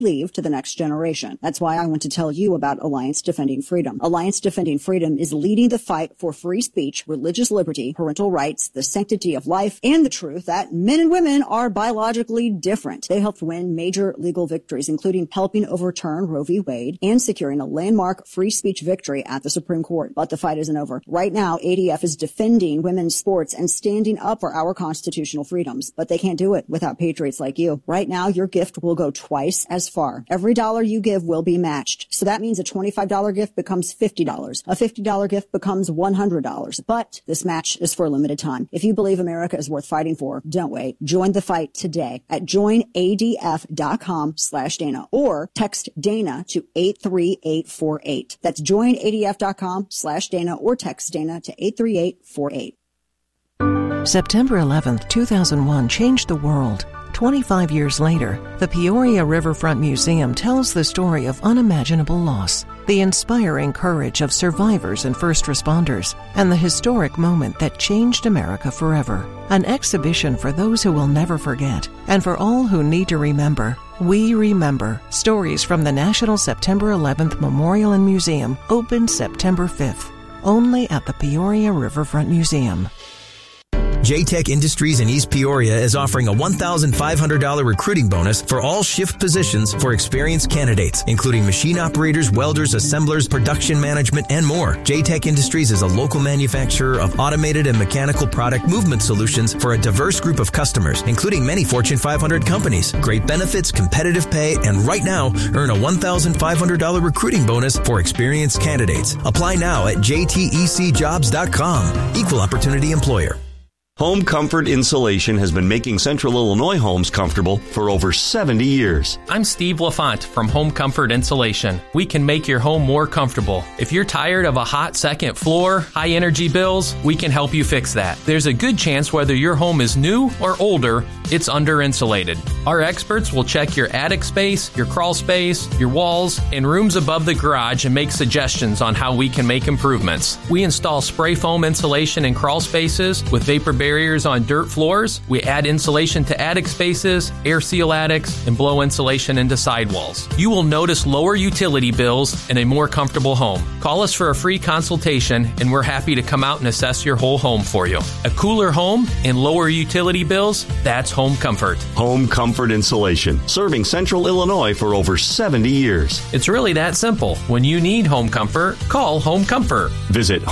leave to the next generation. That's why I want to tell you about Alliance Defending Freedom. Alliance Defending Freedom is leading the fight for free speech, religious liberty, parental rights, the sanctity of life, and the truth that men and women are biologically different. They helped win major legal victories, including helping overturn Roe v. Wade and securing a landmark free speech victory at the Supreme Court. But the fight isn't over. Right now, ADF is defending women's sports and standing up for our constitutional freedoms. But they can't do it without patriots like you. Right now, your gift will go twice as far. Every dollar you give will be matched. So that means a $25 gift becomes $50. A $50 gift becomes $100. But this match is for a limited time. If you believe America is worth fighting for, don't wait. Join the fight today at joinadf.com/Dana or text Dana to 83848. That's joinadf.com/Dana or text Dana to 83848. September 11th, 2001 changed the world. 25 years later, the Peoria Riverfront Museum tells the story of unimaginable loss, the inspiring courage of survivors and first responders, and the historic moment that changed America forever. An exhibition for those who will never forget, and for all who need to remember. We Remember. Stories from the National September 11th Memorial and Museum opens September 5th, only at the Peoria Riverfront Museum. JTech Industries in East Peoria is offering a $1,500 recruiting bonus for all shift positions for experienced candidates, including machine operators, welders, assemblers, production management, and more. JTech Industries is a local manufacturer of automated and mechanical product movement solutions for a diverse group of customers, including many Fortune 500 companies. Great benefits, competitive pay, and right now, earn a $1,500 recruiting bonus for experienced candidates. Apply now at jtecjobs.com. Equal opportunity employer. Home Comfort Insulation has been making Central Illinois homes comfortable for over 70 years. I'm Steve LaFont from Home Comfort Insulation. We can make your home more comfortable. If you're tired of a hot second floor, high energy bills, we can help you fix that. There's a good chance whether your home is new or older, it's under insulated. Our experts will check your attic space, your crawl space, your walls, and rooms above the garage and make suggestions on how we can make improvements. We install spray foam insulation in crawl spaces with vapor barriers on dirt floors. We add insulation to attic spaces, air seal attics, and blow insulation into sidewalls. You will notice lower utility bills and a more comfortable home. Call us for a free consultation, and we're happy to come out and assess your whole home for you. A cooler home and lower utility bills, that's Home Comfort. Home Comfort Insulation, serving Central Illinois for over 70 years. It's really that simple. When you need home comfort, call Home Comfort. Visit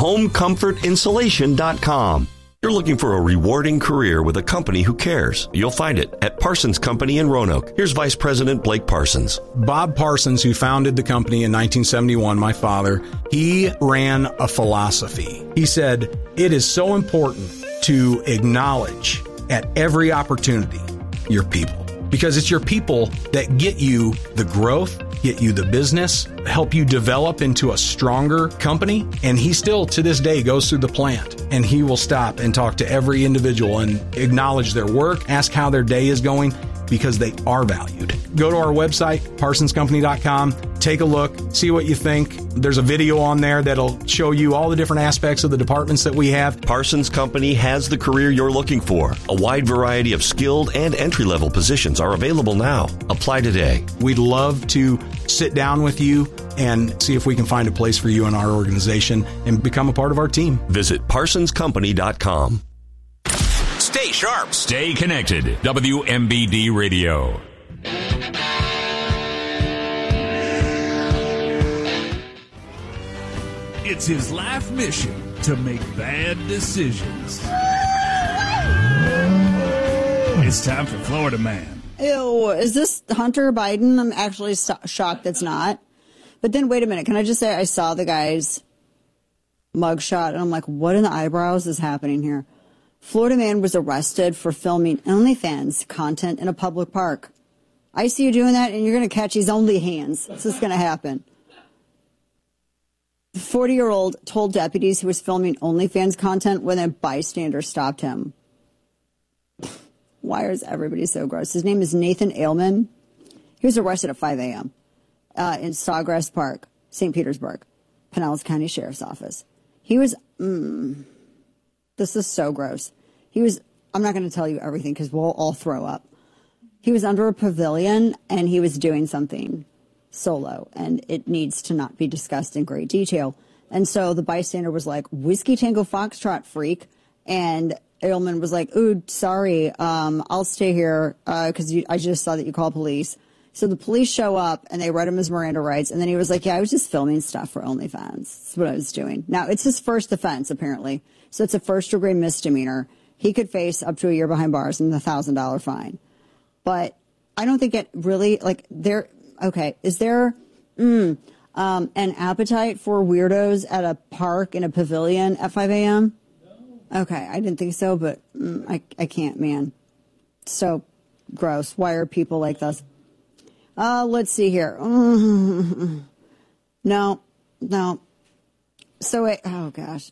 homecomfortinsulation.com. You're looking for a rewarding career with a company who cares. You'll find it at Parsons Company in Roanoke. Here's Vice President Blake Parsons. Bob Parsons, who founded the company in 1971, my father, he ran a philosophy. He said, it is so important to acknowledge at every opportunity your people, because it's your people that get you the growth, get you the business, help you develop into a stronger company. And he still, to this day, goes through the plant and he will stop and talk to every individual and acknowledge their work, ask how their day is going, because they are valued. Go to our website, parsonscompany.com, take a look, see what you think. There's a video on there that'll show you all the different aspects of the departments that we have. Parsons Company has the career you're looking for. A wide variety of skilled and entry-level positions are available now. Apply today. We'd love to sit down with you and see if we can find a place for you in our organization and become a part of our team. Visit parsonscompany.com. Stay sharp. Stay connected. WMBD Radio. It's his life mission to make bad decisions. It's time for Florida Man. Ew, is this Hunter Biden? I'm actually shocked it's not. But then, wait a minute. Can I just say I saw the guy's mugshot, and I'm like, what in the eyebrows is happening here? Florida man was arrested for filming OnlyFans content in a public park. I see you doing that, and you're going to catch his only hands. This is going to happen. The 40-year-old told deputies he was filming OnlyFans content when a bystander stopped him. Why is everybody so gross? His name is Nathan Ailman. He was arrested at 5 a.m. In Sawgrass Park, St. Petersburg, Pinellas County Sheriff's Office. He was... This is so gross. I'm not going to tell you everything because we'll all throw up. He was under a pavilion and he was doing something solo, and it needs to not be discussed in great detail. And so the bystander was like, Whiskey Tango Foxtrot, freak. And Edelman was like, ooh, sorry, I'll stay here because I just saw that you called police. So the police show up and they read him his Miranda rights. And then he was like, yeah, I was just filming stuff for OnlyFans. That's what I was doing. Now, it's his first offense, apparently. So it's a first-degree misdemeanor. He could face up to a year behind bars and a $1,000 fine. But I don't think it really, like, is there an appetite for weirdos at a park in a pavilion at 5 a.m.? No. Okay, I didn't think so, but I can't, man. So gross. Why are people like this? Let's see here. No. So, oh gosh.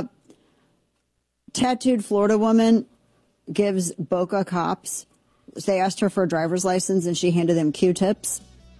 Tattooed Florida woman gives Boca cops. They asked her for a driver's license and she handed them Q-tips.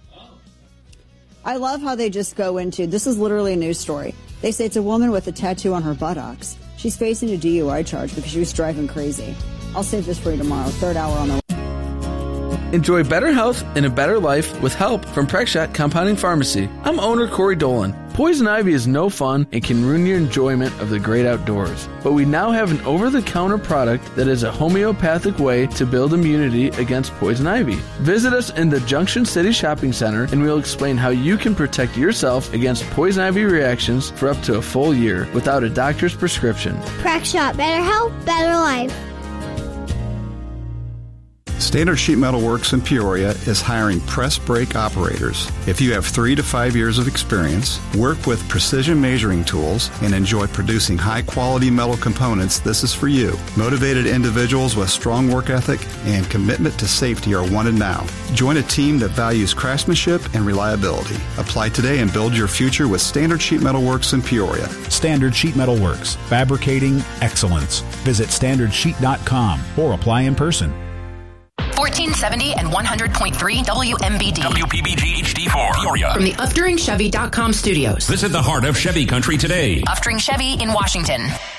I love how they just go into, this is literally a news story. They say it's a woman with a tattoo on her buttocks. She's facing a DUI charge because she was driving crazy. I'll save this for you tomorrow. Third hour on the way. Enjoy better health and a better life with help from Prexshot Compounding Pharmacy. I'm owner Corey Dolan. Poison ivy is no fun and can ruin your enjoyment of the great outdoors. But we now have an over-the-counter product that is a homeopathic way to build immunity against poison ivy. Visit us in the Junction City Shopping Center and we'll explain how you can protect yourself against poison ivy reactions for up to a full year without a doctor's prescription. Prexshot, better health, better life. Standard Sheet Metal Works in Peoria is hiring press brake operators. If you have 3 to 5 years of experience, work with precision measuring tools, and enjoy producing high-quality metal components, this is for you. Motivated individuals with strong work ethic and commitment to safety are wanted now. Join a team that values craftsmanship and reliability. Apply today and build your future with Standard Sheet Metal Works in Peoria. Standard Sheet Metal Works, fabricating excellence. Visit standardsheet.com or apply in person. 1470 and 100.3 WMBD. WPBG HD4. Peoria. From the UfteringChevy.com studios. Visit the heart of Chevy country today. Uftering Chevy in Washington.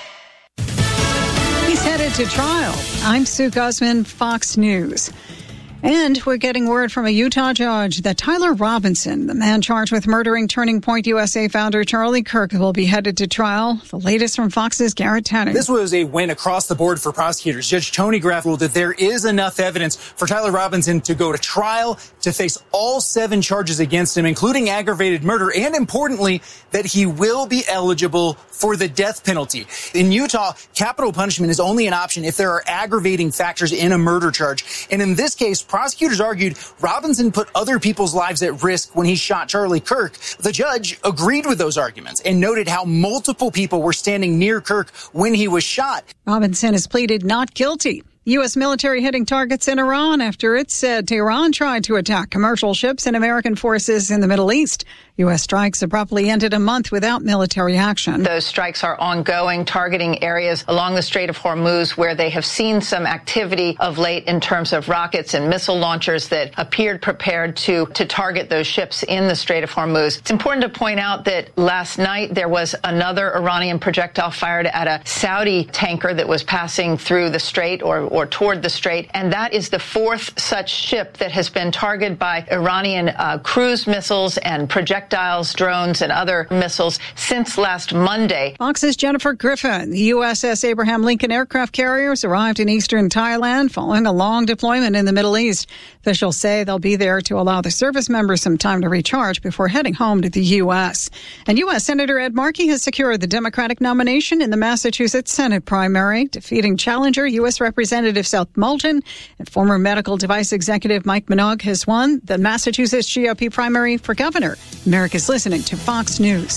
He's headed to trial. I'm Sue Guzman, Fox News. And we're getting word from a Utah judge that Tyler Robinson, the man charged with murdering Turning Point USA founder Charlie Kirk, will be headed to trial. The latest from Fox's Garrett Tanning. This was a win across the board for prosecutors. Judge Tony Graff ruled that there is enough evidence for Tyler Robinson to go to trial, to face all 7 charges against him, including aggravated murder, and importantly, that he will be eligible for the death penalty. In Utah, capital punishment is only an option if there are aggravating factors in a murder charge. And in this case, prosecutors argued Robinson put other people's lives at risk when he shot Charlie Kirk. The judge agreed with those arguments and noted how multiple people were standing near Kirk when he was shot. Robinson has pleaded not guilty. U.S. military hitting targets in Iran after it said Tehran tried to attack commercial ships and American forces in the Middle East. U.S. strikes abruptly ended a month without military action. Those strikes are ongoing, targeting areas along the Strait of Hormuz where they have seen some activity of late in terms of rockets and missile launchers that appeared prepared to target those ships in the Strait of Hormuz. It's important to point out that last night there was another Iranian projectile fired at a Saudi tanker that was passing through the strait or toward the strait, and that is the 4th such ship that has been targeted by Iranian cruise missiles and projectiles, drones, and other missiles since last Monday. Fox's Jennifer Griffin. The USS Abraham Lincoln aircraft carriers arrived in eastern Thailand following a long deployment in the Middle East. Officials say they'll be there to allow the service members some time to recharge before heading home to the U.S. And U.S. Senator Ed Markey has secured the Democratic nomination in the Massachusetts Senate primary, defeating challenger U.S. Representative Seth Moulton, and former medical device executive Mike Minogue has won the Massachusetts GOP primary for governor. America's listening to Fox News.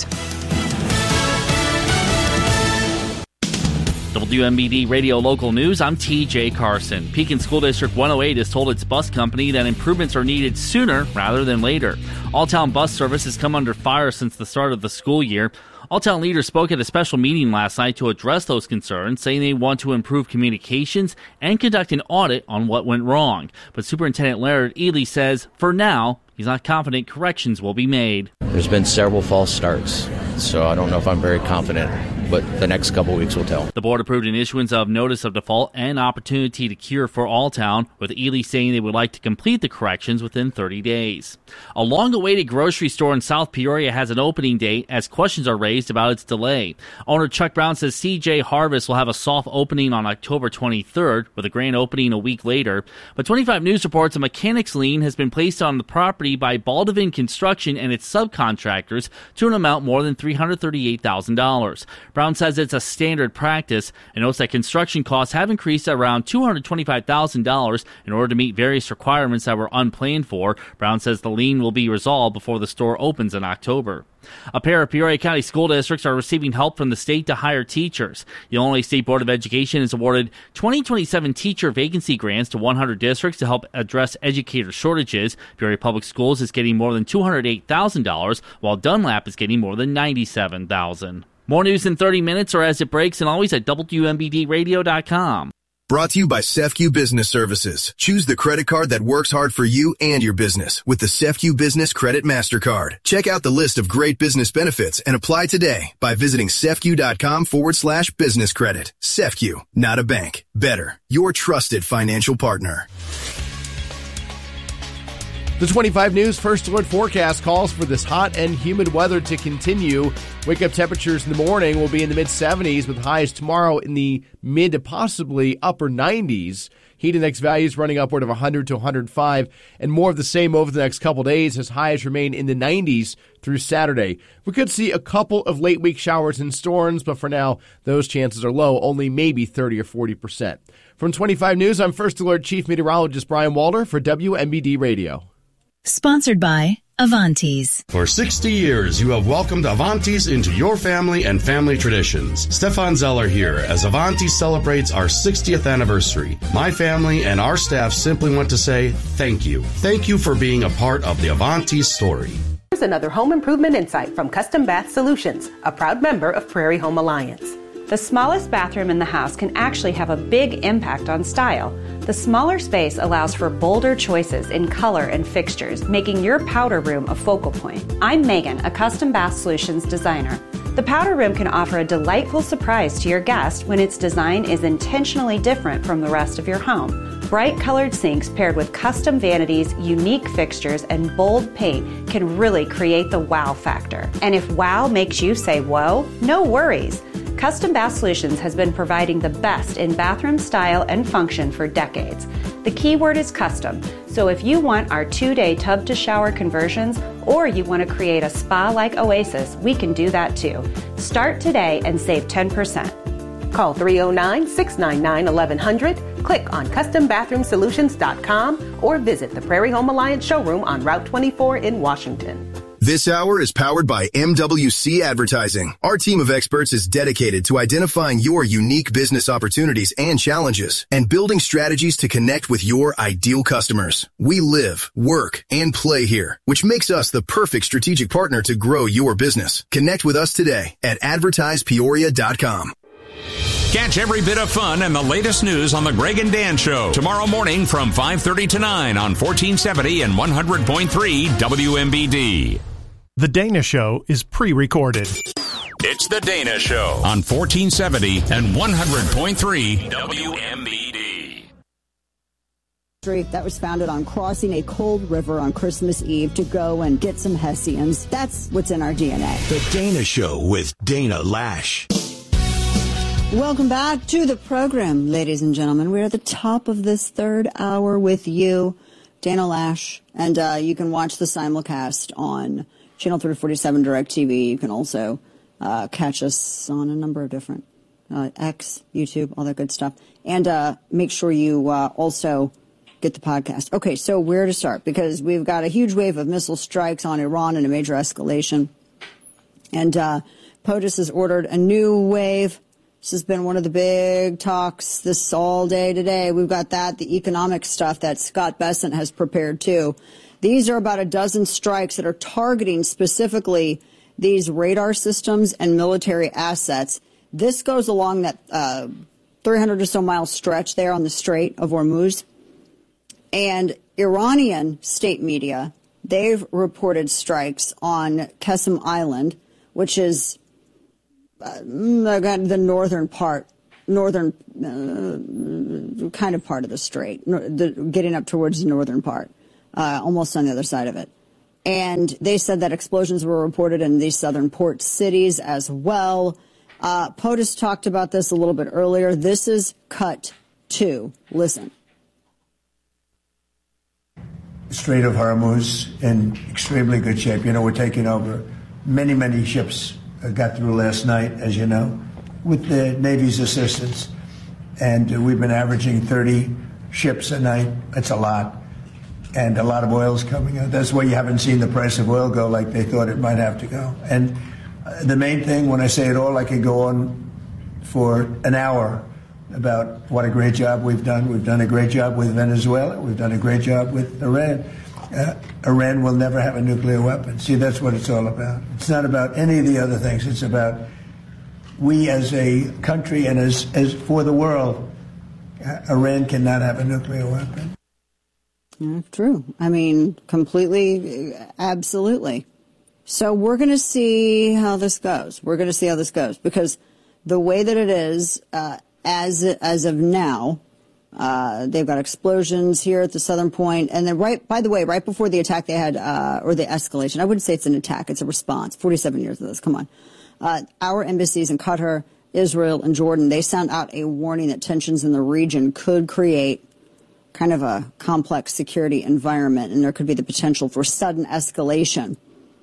WMBD Radio Local News, I'm TJ Carson. Pekin School District 108 has told its bus company that improvements are needed sooner rather than later. All-town bus service has come under fire since the start of the school year. All-town leaders spoke at a special meeting last night to address those concerns, saying they want to improve communications and conduct an audit on what went wrong. But Superintendent Laird Ely says, for now, he's not confident corrections will be made. There's been several false starts, so I don't know if I'm very confident but the next couple weeks will tell. The board approved an issuance of notice of default and opportunity to cure for Alltown, with Ely saying they would like to complete the corrections within 30 days. A long-awaited grocery store in South Peoria has an opening date as questions are raised about its delay. Owner Chuck Brown says CJ Harvest will have a soft opening on October 23rd, with a grand opening a week later. But 25 News reports a mechanics lien has been placed on the property by Baldwin Construction and its subcontractors to an amount more than $338,000. Brown says it's a standard practice and notes that construction costs have increased around $225,000 in order to meet various requirements that were unplanned for. Brown says the lien will be resolved before the store opens in October. A pair of Peoria County school districts are receiving help from the state to hire teachers. The Illinois State Board of Education has awarded 2027 teacher vacancy grants to 100 districts to help address educator shortages. Peoria Public Schools is getting more than $208,000, while Dunlap is getting more than $97,000. More news in 30 minutes or as it breaks, and always at WMBDradio.com. Brought to you by SEFCU Business Services. Choose the credit card that works hard for you and your business with the SEFCU Business Credit MasterCard. Check out the list of great business benefits and apply today by visiting SEFCU.com/business credit. SEFCU, not a bank. Better, your trusted financial partner. The 25 News First Alert forecast calls for this hot and humid weather to continue. Wake-up temperatures in the morning will be in the mid-70s with highs tomorrow in the mid to possibly upper 90s. Heat index values running upward of 100 to 105, and more of the same over the next couple days as highs remain in the 90s through Saturday. We could see a couple of late-week showers and storms, but for now, those chances are low, only maybe 30 or 40%. From 25 News, I'm First Alert Chief Meteorologist Brian Walter for WMBD Radio. Sponsored by Avantis. For 60 years, you have welcomed Avantis into your family and family traditions. Stefan Zeller here as Avantis celebrates our 60th anniversary. My family and our staff simply want to say thank you. Thank you for being a part of the Avantis story. Here's another home improvement insight from Custom Bath Solutions, a proud member of Prairie Home Alliance. The smallest bathroom in the house can actually have a big impact on style. The smaller space allows for bolder choices in color and fixtures, making your powder room a focal point. I'm Megan, a Custom Bath Solutions designer. The powder room can offer a delightful surprise to your guest when its design is intentionally different from the rest of your home. Bright colored sinks paired with custom vanities, unique fixtures, and bold paint can really create the wow factor. And if wow makes you say whoa, no worries. Custom Bath Solutions has been providing the best in bathroom style and function for decades. The key word is custom, so if you want our 2-day tub-to-shower conversions or you want to create a spa-like oasis, we can do that too. Start today and save 10%. Call 309-699-1100, click on CustomBathroomSolutions.com, or visit the Prairie Home Alliance showroom on Route 24 in Washington. This hour is powered by MWC Advertising. Our team of experts is dedicated to identifying your unique business opportunities and challenges and building strategies to connect with your ideal customers. We live, work, and play here, which makes us the perfect strategic partner to grow your business. Connect with us today at advertisepeoria.com. Catch every bit of fun and the latest news on The Greg and Dan Show tomorrow morning from 5:30 to 9 on 1470 and 100.3 WMBD. The Dana Show is pre-recorded. It's The Dana Show on 1470 and 100.3 WMBD. That was founded on crossing a cold river on Christmas Eve to go and get some Hessians. That's what's in our DNA. The Dana Show with Dana Lash. Welcome back to the program, ladies and gentlemen. We're at the top of this third hour with you, Dana Lash, and you can watch the simulcast on Channel 347 DirecTV. You can also catch us on a number of different X, YouTube, all that good stuff. And make sure you also get the podcast. Okay, so where to start? Because we've got a huge wave of missile strikes on Iran and a major escalation. And POTUS has ordered a new wave. This has been one of the big talks this all day today. We've got the economic stuff that Scott Bessent has prepared too. These are about a dozen strikes that are targeting specifically these radar systems and military assets. This goes along that 300 or so mile stretch there on the Strait of Hormuz. And Iranian state media, they've reported strikes on Qesem Island, which is the northern part, kind of part of the strait, getting up towards the northern part, almost on the other side of it. And they said that explosions were reported in these southern port cities as well. POTUS talked about this a little bit earlier. This is cut 2. Listen. Strait of Hormuz in extremely good shape. You know, we're taking over. Many ships got through last night, as you know, with the Navy's assistance. And we've been averaging 30 ships a night. That's a lot. And a lot of oil's coming out. That's why you haven't seen the price of oil go like they thought it might have to go. And the main thing, when I say it all, I could go on for an hour about what a great job we've done. We've done a great job with Venezuela. We've done a great job with Iran. Iran will never have a nuclear weapon. See, that's what it's all about. It's not about any of the other things. It's about we as a country and as for the world, Iran cannot have a nuclear weapon. True. I mean, completely, absolutely. So we're going to see how this goes. We're going to see how this goes because the way that it is, as of now, they've got explosions here at the southern point. And then by the way, right before the attack they had, or the escalation, I wouldn't say it's an attack, it's a response. 47 years of this, come on. Our embassies in Qatar, Israel, and Jordan, they sent out a warning that tensions in the region could create kind of a complex security environment, and there could be the potential for sudden escalation.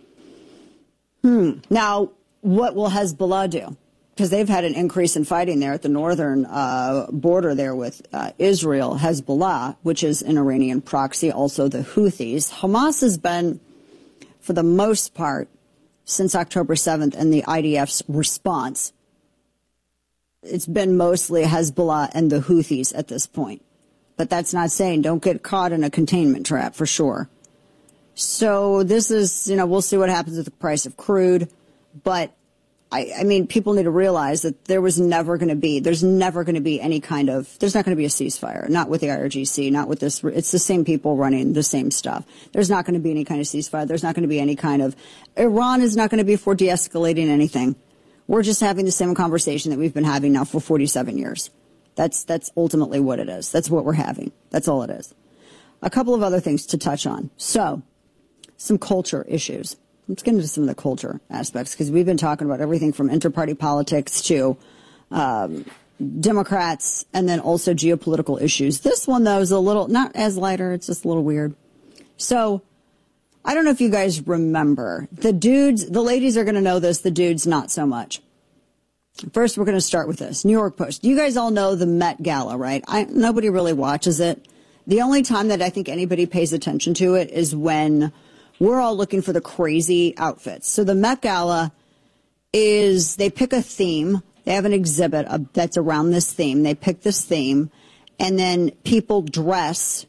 Now, what will Hezbollah do? Because they've had an increase in fighting there at the northern border there with Israel, Hezbollah, which is an Iranian proxy, also the Houthis. Hamas has been, for the most part, since October 7th and the IDF's response, it's been mostly Hezbollah and the Houthis at this point. But that's not saying don't get caught in a containment trap, for sure. So this is, we'll see what happens with the price of crude. But, I mean, people need to realize that there's never going to be any kind of, there's not going to be a ceasefire. Not with the IRGC, not with this. It's the same people running the same stuff. There's not going to be any kind of ceasefire. There's not going to be any kind of, Iran is not going to be for de-escalating anything. We're just having the same conversation that we've been having now for 47 years. That's ultimately what it is. That's what we're having. That's all it is. A couple of other things to touch on. So, some culture issues. Let's get into some of the culture aspects because we've been talking about everything from inter-party politics to Democrats and then also geopolitical issues. This one, though, is a little, not as lighter. It's just a little weird. So, I don't know if you guys remember. The ladies are going to know this. The dudes, not so much. First, we're going to start with this. New York Post. You guys all know the Met Gala, right? Nobody really watches it. The only time that I think anybody pays attention to it is when we're all looking for the crazy outfits. So the Met Gala is, they pick a theme. They have an exhibit that's around this theme. They pick this theme, and then people dress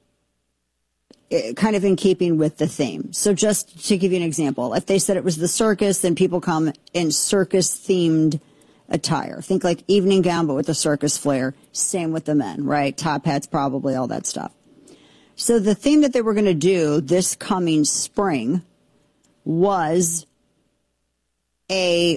kind of in keeping with the theme. So just to give you an example, if they said it was the circus, then people come in circus-themed attire. Think like evening gown, but with the circus flair. Same with the men, right? Top hats, probably, all that stuff. So the theme that they were going to do this coming spring was it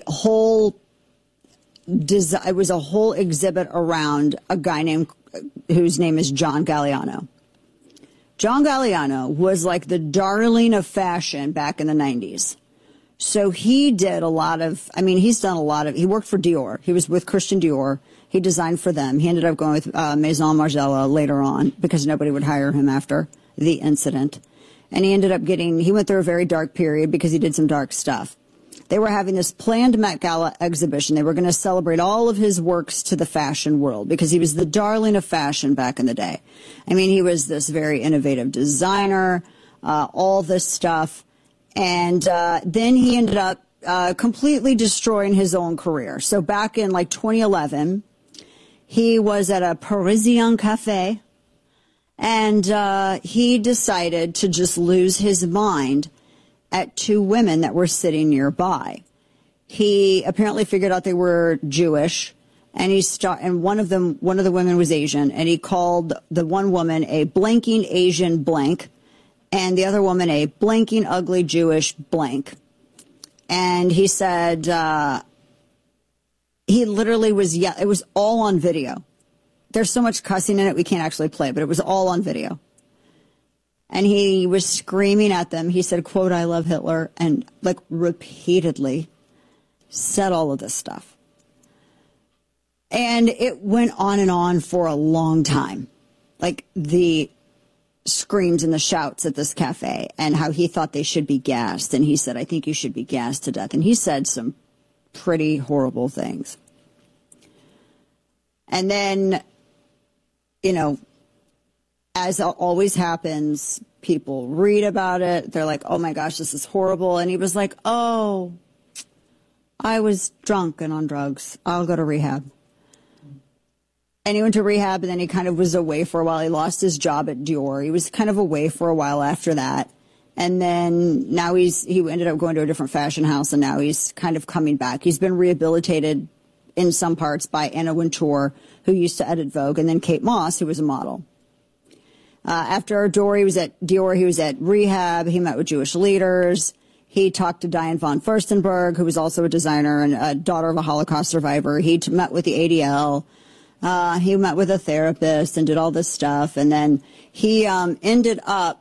was a whole exhibit around a guy whose name is John Galliano. John Galliano was like the darling of fashion back in the 90s. So he did he worked for Dior. He was with Christian Dior. He designed for them. He ended up going with Maison Margiela later on because nobody would hire him after the incident. And he went through a very dark period because he did some dark stuff. They were having this planned Met Gala exhibition. They were going to celebrate all of his works to the fashion world because he was the darling of fashion back in the day. I mean, he was this very innovative designer, all this stuff. And then he ended up completely destroying his own career. So back in 2011, he was at a Parisian cafe, and he decided to just lose his mind at two women that were sitting nearby. He apparently figured out they were Jewish, and and one of the women was Asian, and he called the one woman a blanking Asian blank, and the other woman a blanking ugly Jewish blank. And he said, He literally was, it was all on video. There's so much cussing in it, we can't actually play, but it was all on video. And he was screaming at them. He said, quote, "I love Hitler," and like repeatedly said all of this stuff. And it went on for a long time. Like the screams and the shouts at this cafe and how he thought they should be gassed. And he said, "I think you should be gassed to death." And he said some pretty horrible things. And then, you know, as always happens, people read about it. They're like, "Oh my gosh, this is horrible." And he was like, "Oh, I was drunk and on drugs. I'll go to rehab." And he went to rehab, and then he kind of was away for a while. He lost his job at Dior. He was kind of away for a while after that. And then now he ended up going to a different fashion house, and now he's kind of coming back. He's been rehabilitated in some parts by Anna Wintour, who used to edit Vogue, and then Kate Moss, who was a model. After Dior, he was at rehab. He met with Jewish leaders. He talked to Diane von Furstenberg, who was also a designer and a daughter of a Holocaust survivor. He met with the ADL. He met with a therapist and did all this stuff. And then he ended up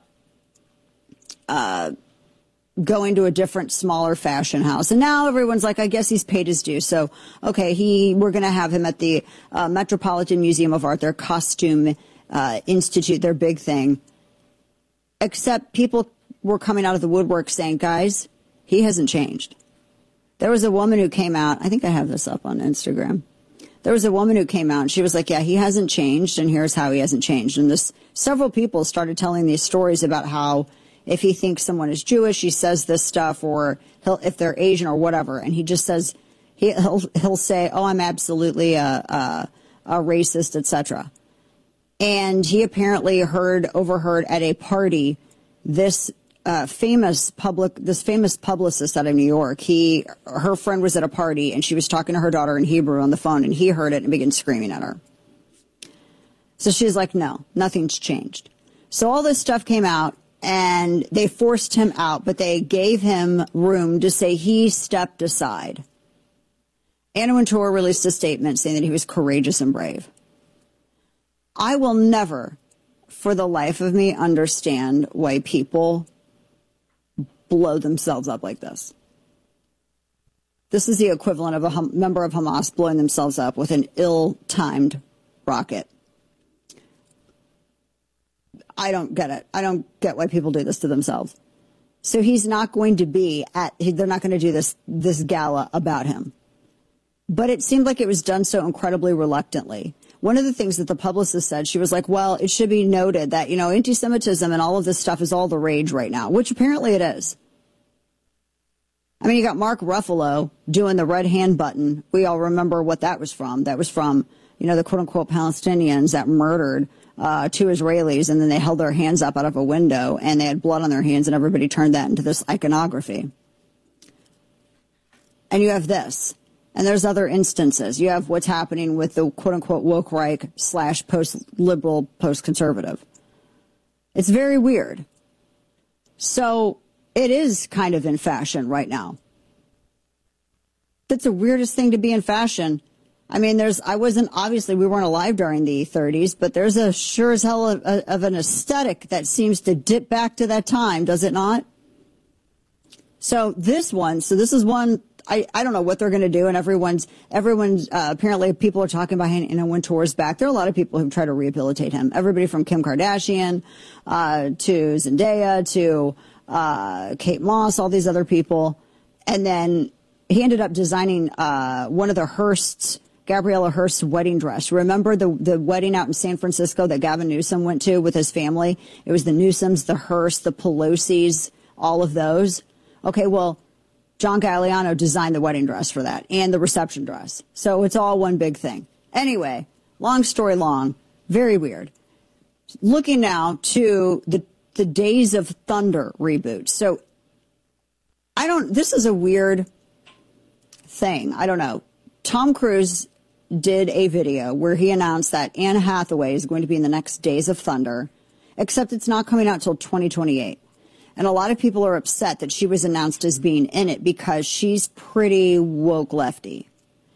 going to a different, smaller fashion house. And now everyone's like, I guess he's paid his due. So, okay, we're going to have him at the Metropolitan Museum of Art, their costume institute, their big thing. Except people were coming out of the woodwork saying, guys, he hasn't changed. There was a woman who came out. I think I have this up on Instagram. There was a woman who came out and she was like, yeah, he hasn't changed, and here's how he hasn't changed. And several people started telling these stories about how if he thinks someone is Jewish, he says this stuff, or if they're Asian or whatever, and he just says, he'll say, oh, I'm absolutely a racist, etc. And he apparently overheard at a party this famous publicist out of New York. Her friend was at a party and she was talking to her daughter in Hebrew on the phone, and he heard it and began screaming at her. So she's like, no, nothing's changed. So all this stuff came out and they forced him out, but they gave him room to say he stepped aside. Anna Wintour released a statement saying that he was courageous and brave. I will never, for the life of me, understand why people blow themselves up like this. This is the equivalent of a member of Hamas blowing themselves up with an ill-timed rocket. I don't get it. I don't get why people do this to themselves. So he's not going to they're not going to do this gala about him. But it seemed like it was done so incredibly reluctantly. One of the things that the publicist said, she was like, well, it should be noted that, anti-Semitism and all of this stuff is all the rage right now, which apparently it is. I mean, you got Mark Ruffalo doing the red hand button. We all remember what that was from. That was from, the quote-unquote Palestinians that murdered two Israelis, and then they held their hands up out of a window, and they had blood on their hands, and everybody turned that into this iconography. And you have this. And there's other instances. You have what's happening with the quote-unquote woke right / post-liberal, post-conservative. It's very weird. So it is kind of in fashion right now. That's the weirdest thing to be in fashion. I mean, obviously we weren't alive during the 30s, but there's a sure as hell of an aesthetic that seems to dip back to that time, does it not? So this is one, I don't know what they're going to do, and everyone's apparently people are talking about Anna Wintour's back. There are a lot of people who try to rehabilitate him. Everybody from Kim Kardashian to Zendaya to Kate Moss, all these other people. And then he ended up designing one of the Gabriella Hearst's wedding dress. Remember the wedding out in San Francisco that Gavin Newsom went to with his family? It was the Newsoms, the Hearst, the Pelosi's, all of those. Okay, well, John Galliano designed the wedding dress for that and the reception dress. So it's all one big thing. Anyway, long story long, very weird. Looking now to the Days of Thunder reboot. So this is a weird thing. I don't know. Tom Cruise did a video where he announced that Anne Hathaway is going to be in the next Days of Thunder, except it's not coming out till 2028. And a lot of people are upset that she was announced as being in it because she's pretty woke lefty.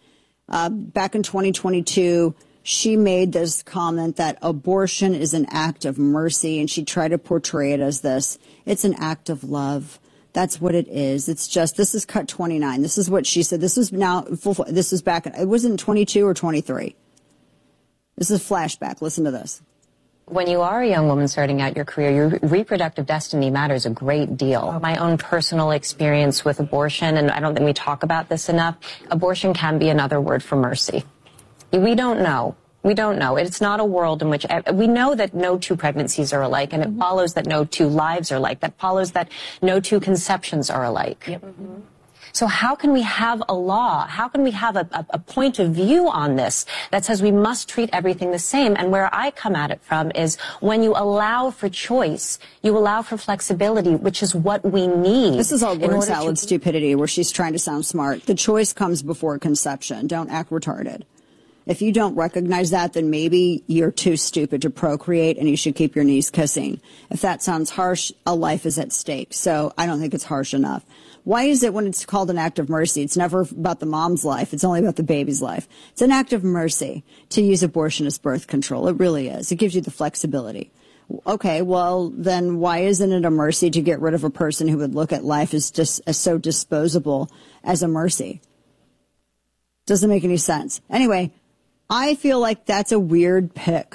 Back in 2022, she made this comment that abortion is an act of mercy, and she tried to portray it as this. It's an act of love. That's what it is. It's just, this is cut 29. This is what she said. This is now, this is back, it wasn't 22 or 23. This is flashback. Listen to this. When you are a young woman starting out your career, your reproductive destiny matters a great deal. My own personal experience with abortion, and I don't think we talk about this enough, abortion can be another word for mercy. We don't know. We don't know. It's not a world in which we know that no two pregnancies are alike, and it follows that no two lives are alike. That follows that no two conceptions are alike. Yep. Mm-hmm. So how can we have a law? How can we have a point of view on this that says we must treat everything the same? And where I come at it from is when you allow for choice, you allow for flexibility, which is what we need. This is all word salad stupidity where she's trying to sound smart. The choice comes before conception. Don't act retarded. If you don't recognize that, then maybe you're too stupid to procreate and you should keep your knees kissing. If that sounds harsh, a life is at stake. So I don't think it's harsh enough. Why is it when it's called an act of mercy, it's never about the mom's life, it's only about the baby's life? It's an act of mercy to use abortion as birth control. It really is. It gives you the flexibility. Okay, well, then why isn't it a mercy to get rid of a person who would look at life as so disposable as a mercy? Doesn't make any sense. Anyway, I feel like that's a weird pick.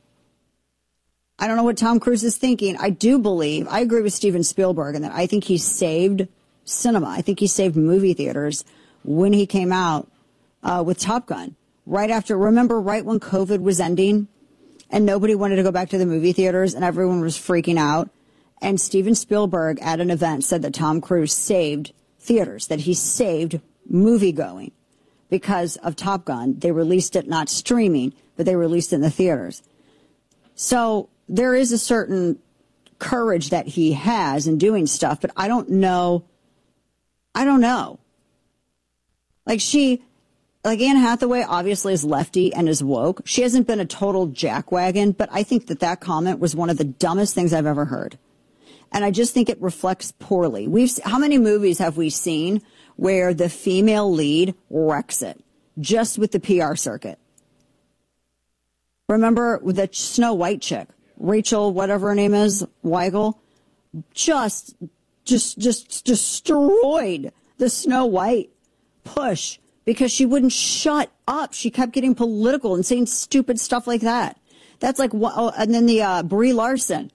I don't know what Tom Cruise is thinking. I agree with Steven Spielberg in that I think he saved cinema. I think he saved movie theaters when he came out with Top Gun. Right when COVID was ending and nobody wanted to go back to the movie theaters and everyone was freaking out. And Steven Spielberg at an event said that Tom Cruise saved theaters, that he saved movie going. Because of Top Gun, they released it not streaming, but they released it in the theaters. So there is a certain courage that he has in doing stuff, but I don't know. Like Anne Hathaway obviously is lefty and is woke. She hasn't been a total jackwagon, but I think that comment was one of the dumbest things I've ever heard. And I just think it reflects poorly. How many movies have we seen where the female lead wrecks it just with the PR circuit? Remember the Snow White chick, Rachel, whatever her name is, Weigel, just destroyed the Snow White push because she wouldn't shut up. She kept getting political and saying stupid stuff like that. That's like, and then the Brie Larson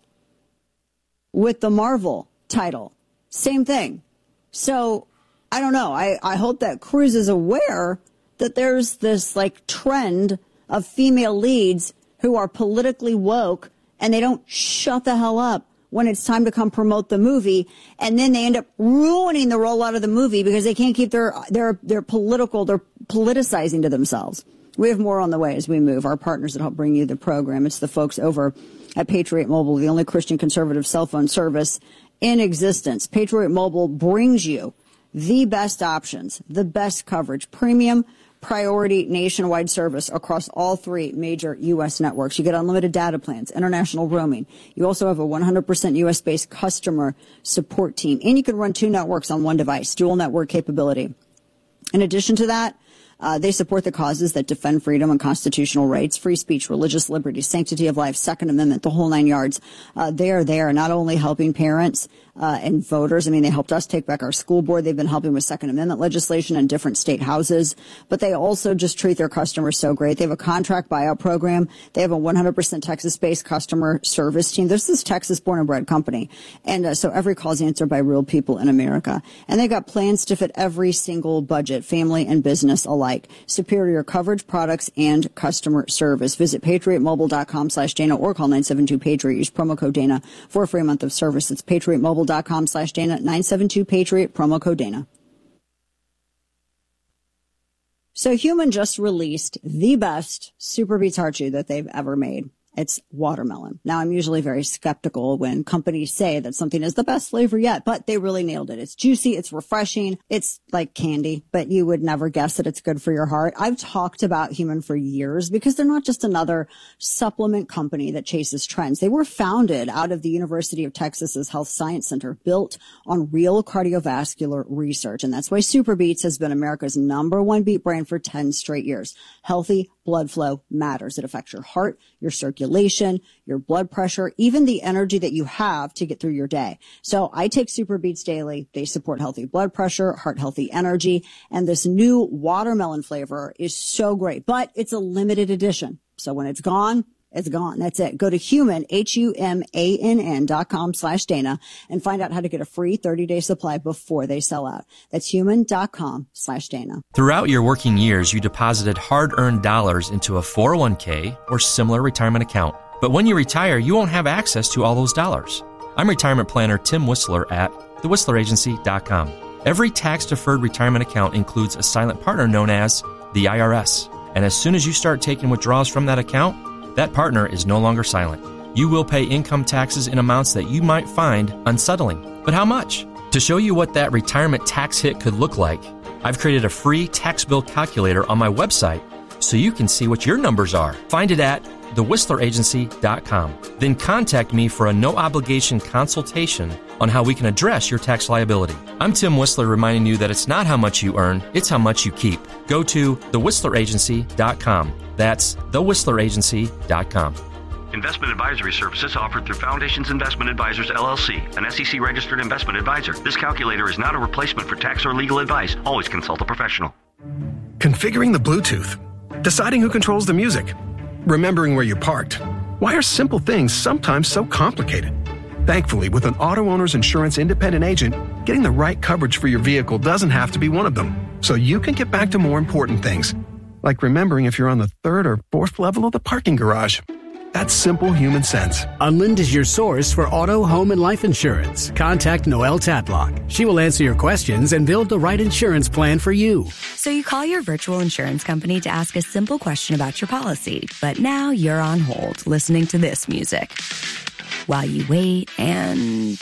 with the Marvel title, same thing. So I don't know. I hope that Cruise is aware that there's this trend of female leads who are politically woke and they don't shut the hell up when it's time to come promote the movie. And then they end up ruining the rollout of the movie because they can't keep they're politicizing to themselves. We have more on the way as we move. Our partners that help bring you the program. It's the folks over at Patriot Mobile, the only Christian conservative cell phone service in existence. Patriot Mobile brings you the best options, the best coverage, premium, priority, nationwide service across all three major U.S. networks. You get unlimited data plans, international roaming. You also have a 100% U.S.-based customer support team. And you can run two networks on one device, dual network capability. In addition to that, they support the causes that defend freedom and constitutional rights, free speech, religious liberty, sanctity of life, Second Amendment, the whole nine yards. They are there not only helping parents and voters. I mean, they helped us take back our school board. They've been helping with Second Amendment legislation in different state houses. But they also just treat their customers so great. They have a contract buyout program. They have a 100% Texas-based customer service team. This is Texas-born and bred company. And so every call is answered by real people in America. And they got plans to fit every single budget, family and business alike. Superior coverage, products, and customer service. Visit patriotmobile.com/Dana or call 972-PATRIOT. Use promo code Dana for a free month of service. It's patriotmobile.com/Dana, 972-PATRIOT, promo code Dana. So Human just released the best Super Beats Heart Chew that they've ever made. It's watermelon. Now, I'm usually very skeptical when companies say that something is the best flavor yet, but they really nailed it. It's juicy. It's refreshing. It's like candy, but you would never guess that it's good for your heart. I've talked about Human for years because they're not just another supplement company that chases trends. They were founded out of the University of Texas's Health Science Center, built on real cardiovascular research. And that's why Super Beets has been America's #1 beet brand for 10 straight years. Healthy blood flow matters. It affects your heart, your circulation, your blood pressure, even the energy that you have to get through your day. So I take Super Beets daily. They support healthy blood pressure, heart healthy energy, and this new watermelon flavor is so great, but it's a limited edition. So when it's gone, it's gone. That's it. Go to humann.com/Dana and find out how to get a free 30-day supply before they sell out. That's human.com/Dana. Throughout your working years, you deposited hard-earned dollars into a 401k or similar retirement account. But when you retire, you won't have access to all those dollars. I'm retirement planner Tim Whistler at thewhistleragency.com. Every tax-deferred retirement account includes a silent partner known as the IRS. And as soon as you start taking withdrawals from that account, that partner is no longer silent. You will pay income taxes in amounts that you might find unsettling. But how much? To show you what that retirement tax hit could look like, I've created a free tax bill calculator on my website so you can see what your numbers are. Find it at thewhistleragency.com. Then contact me for a no-obligation consultation on how we can address your tax liability. I'm Tim Whistler reminding you that it's not how much you earn, it's how much you keep. Go to thewhistleragency.com. That's thewhistleragency.com. Investment advisory services offered through Foundations Investment Advisors, LLC, an SEC-registered investment advisor. This calculator is not a replacement for tax or legal advice. Always consult a professional. Configuring the Bluetooth. Deciding who controls the music. Remembering where you parked. Why are simple things sometimes so complicated? Thankfully, with an Auto Owners Insurance independent agent, getting the right coverage for your vehicle doesn't have to be one of them. So you can get back to more important things, like remembering if you're on the 3rd or 4th level of the parking garage. That's simple human sense. Unlind is your source for auto, home, and life insurance. Contact Noelle Tatlock. She will answer your questions and build the right insurance plan for you. So you call your virtual insurance company to ask a simple question about your policy, but now you're on hold listening to this music while you wait and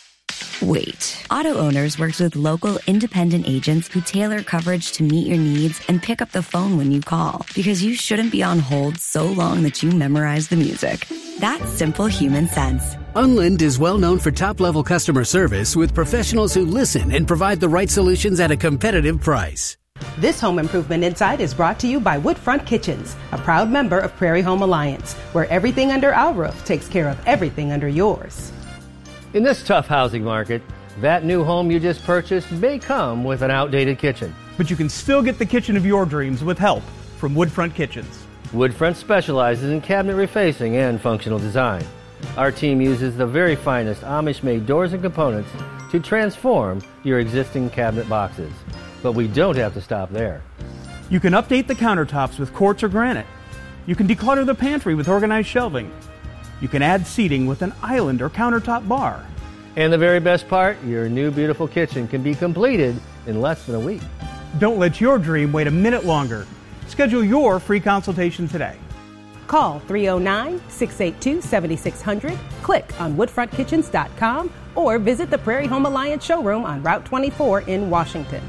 wait. Auto Owners works with local independent agents who tailor coverage to meet your needs and pick up the phone when you call, because you shouldn't be on hold so long that you memorize the music. That's simple human sense. Unlind is well known for top-level customer service with professionals who listen and provide the right solutions at a competitive price. This Home Improvement Insight is brought to you by Woodfront Kitchens, a proud member of Prairie Home Alliance, where everything under our roof takes care of everything under yours. In this tough housing market, that new home you just purchased may come with an outdated kitchen. But you can still get the kitchen of your dreams with help from Woodfront Kitchens. Woodfront specializes in cabinet refacing and functional design. Our team uses the very finest Amish-made doors and components to transform your existing cabinet boxes. But we don't have to stop there. You can update the countertops with quartz or granite. You can declutter the pantry with organized shelving. You can add seating with an island or countertop bar. And the very best part, your new beautiful kitchen can be completed in less than a week. Don't let your dream wait a minute longer. Schedule your free consultation today. Call 309-682-7600, click on woodfrontkitchens.com, or visit the Prairie Home Alliance showroom on Route 24 in Washington.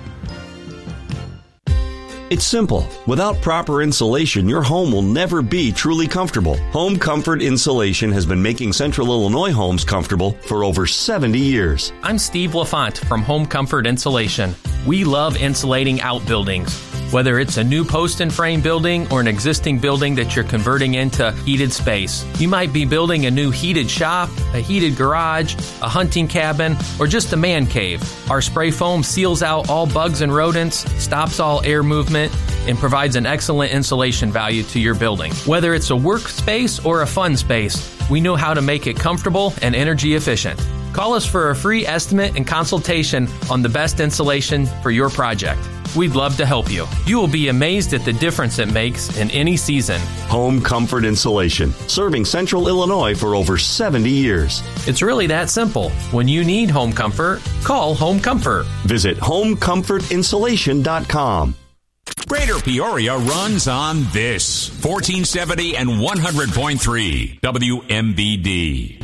It's simple. Without proper insulation, your home will never be truly comfortable. Home Comfort Insulation has been making Central Illinois homes comfortable for over 70 years. I'm Steve LaFont from Home Comfort Insulation. We love insulating outbuildings. Whether it's a new post and frame building or an existing building that you're converting into heated space. You might be building a new heated shop, a heated garage, a hunting cabin, or just a man cave. Our spray foam seals out all bugs and rodents, stops all air movement, and provides an excellent insulation value to your building. Whether it's a workspace or a fun space, we know how to make it comfortable and energy efficient. Call us for a free estimate and consultation on the best insulation for your project. We'd love to help you. You will be amazed at the difference it makes in any season. Home Comfort Insulation, serving Central Illinois for over 70 years. It's really that simple. When you need home comfort, call Home Comfort. Visit homecomfortinsulation.com. Greater Peoria runs on this. 1470 and 100.3 WMBD.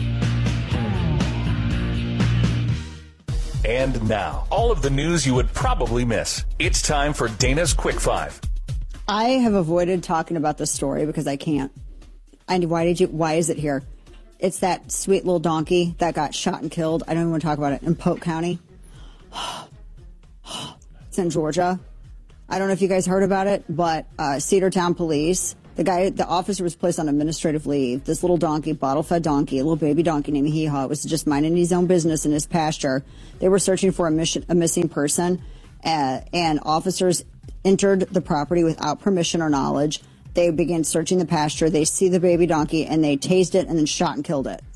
And now, all of the news you would probably miss. It's time for Dana's Quick Five. I have avoided talking about this story because I can't. Why is it here? It's that sweet little donkey that got shot and killed. I don't even want to talk about it. In Polk County. It's in Georgia. I don't know if you guys heard about it, but Cedartown Police, the officer was placed on administrative leave. This little donkey, bottle-fed donkey, a little baby donkey named Hee Haw, was just minding his own business in his pasture. They were searching for a missing person, and officers entered the property without permission or knowledge. They began searching the pasture. They see the baby donkey, and they tased it and then shot and killed it.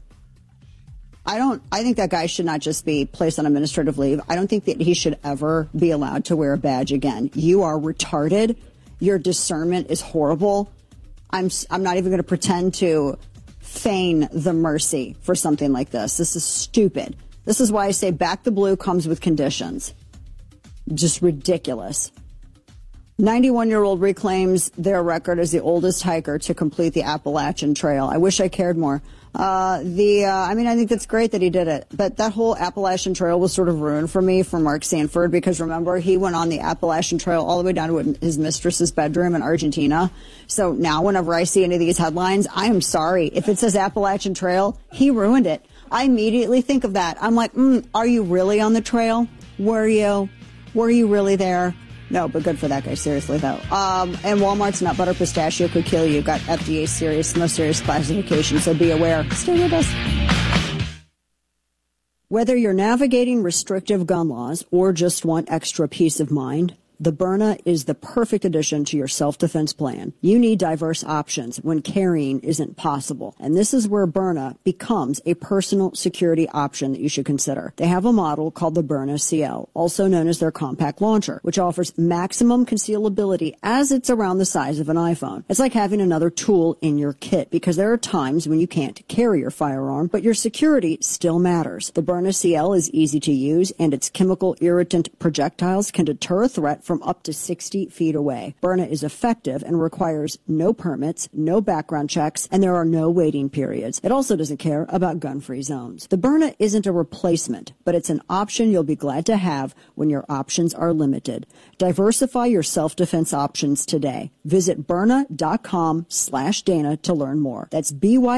I think that guy should not just be placed on administrative leave. I don't think that he should ever be allowed to wear a badge again. You are retarded. Your discernment is horrible. I'm not even going to pretend to feign the mercy for something like this. This is stupid. This is why I say back the blue comes with conditions. Just ridiculous. 91-year-old reclaims their record as the oldest hiker to complete the Appalachian Trail. I wish I cared more. I think that's great that he did it. But that whole Appalachian Trail was sort of ruined for me for Mark Sanford, because remember, he went on the Appalachian Trail all the way down to his mistress's bedroom in Argentina. So now whenever I see any of these headlines, I am sorry. If it says Appalachian Trail, he ruined it. I immediately think of that. I'm like, are you really on the trail? Were you? Were you really there? No, but good for that guy, seriously, though. And Walmart's nut butter pistachio could kill you. Got FDA serious, no serious classification, so be aware. Stay with us. Whether you're navigating restrictive gun laws or just want extra peace of mind, the Byrna is the perfect addition to your self-defense plan. You need diverse options when carrying isn't possible. And this is where Byrna becomes a personal security option that you should consider. They have a model called the Byrna CL, also known as their compact launcher, which offers maximum concealability as it's around the size of an iPhone. It's like having another tool in your kit, because there are times when you can't carry your firearm, but your security still matters. The Byrna CL is easy to use, and its chemical irritant projectiles can deter a threat from up to 60 feet away. Byrna is effective and requires no permits, no background checks, and there are no waiting periods. It also doesn't care about gun-free zones. The Byrna isn't a replacement, but it's an option you'll be glad to have when your options are limited. Diversify your self-defense options today. Visit Byrna.com/Dana to learn more. That's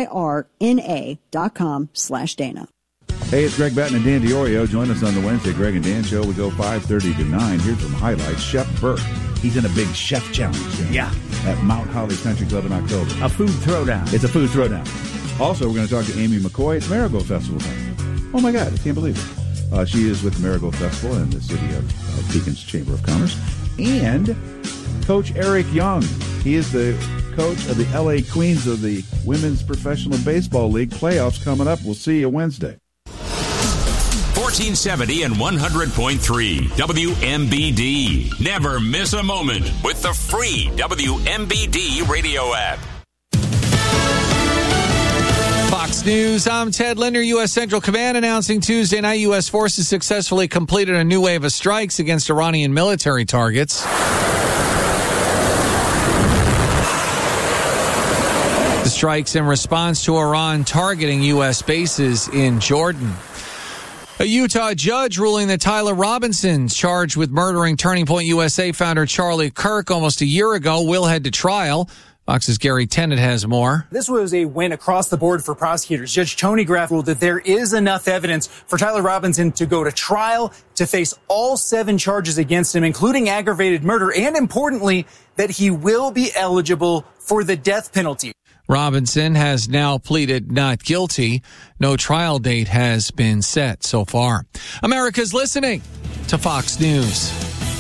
BYRNA.com/Dana. Hey, it's Greg Batten and Dan DiOrio. Join us on the Wednesday Greg and Dan Show. We go 5:30 to 9. Here's some highlights. Chef Burke. He's in a big chef challenge. Dan, yeah. At Mount Holly Country Club in October. A food throwdown. It's a food throwdown. Also, we're going to talk to Amy McCoy. It's Marigold Festival time. Oh, my God. I can't believe it. She is with the Marigold Festival in the city of Beacon's Chamber of Commerce. And Coach Eric Young. He is the coach of the L.A. Queens of the Women's Professional Baseball League. Playoffs coming up. We'll see you Wednesday. 1470 and 100.3 WMBD. Never miss a moment with the free WMBD radio app. Fox News, I'm Ted Linder. U.S. Central Command announcing Tuesday night U.S. forces successfully completed a new wave of strikes against Iranian military targets. The strikes in response to Iran targeting U.S. bases in Jordan. A Utah judge ruling that Tyler Robinson, charged with murdering Turning Point USA founder Charlie Kirk almost a year ago, will head to trial. Fox's Gary Tennant has more. This was a win across the board for prosecutors. Judge Tony Graff ruled that there is enough evidence for Tyler Robinson to go to trial, to face all 7 charges against him, including aggravated murder, and importantly, that he will be eligible for the death penalty. Robinson has now pleaded not guilty. No trial date has been set so far. America's listening to Fox News.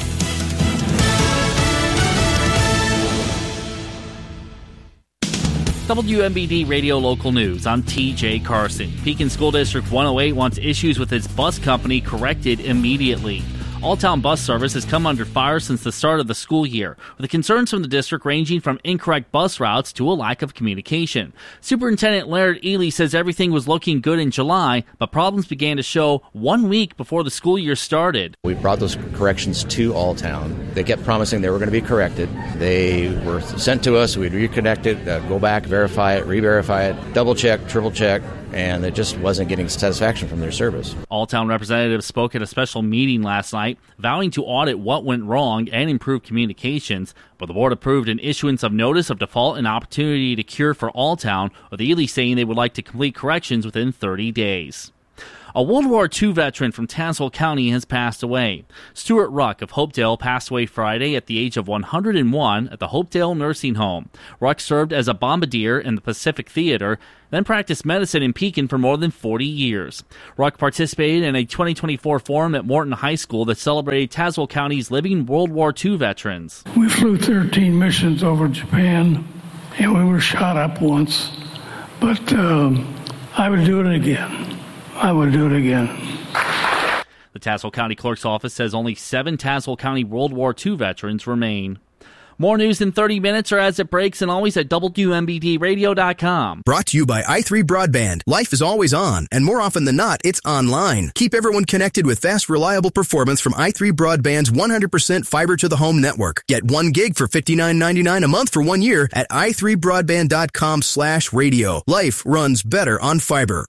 WMBD Radio Local News. I'm TJ Carson. Pekin School District 108 wants issues with its bus company corrected immediately. All-Town bus service has come under fire since the start of the school year, with the concerns from the district ranging from incorrect bus routes to a lack of communication. Superintendent Laird Ely says everything was looking good in July, but problems began to show 1 week before the school year started. We brought those corrections to All-Town. They kept promising they were going to be corrected. They were sent to us. We'd reconnect it, go back, verify it, re-verify it, double-check, triple-check, and it just wasn't getting satisfaction from their service. All-Town representatives spoke at a special meeting last night, vowing to audit what went wrong and improve communications, but the board approved an issuance of notice of default and opportunity to cure for All-Town, with Ely saying they would like to complete corrections within 30 days. A World War II veteran from Tazewell County has passed away. Stuart Ruck of Hopedale passed away Friday at the age of 101 at the Hopedale Nursing Home. Ruck served as a bombardier in the Pacific Theater, then practiced medicine in Pekin for more than 40 years. Ruck participated in a 2024 forum at Morton High School that celebrated Tazewell County's living World War II veterans. We flew 13 missions over Japan, and we were shot up once, but I would do it again. I would do it again. The Tazewell County Clerk's Office says only 7 Tazewell County World War II veterans remain. More news in 30 minutes or as it breaks, and always at WMBDradio.com. Brought to you by i3 Broadband. Life is always on, and more often than not, it's online. Keep everyone connected with fast, reliable performance from i3 Broadband's 100% fiber-to-the-home network. Get 1 gig for $59.99 a month for 1 year at i3broadband.com/radio. Life runs better on fiber.